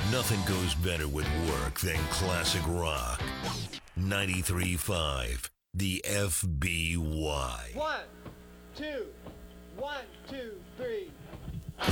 Nothing goes better with work than classic rock. 93.5, the FBY. 1, 2, 1, 2, 3.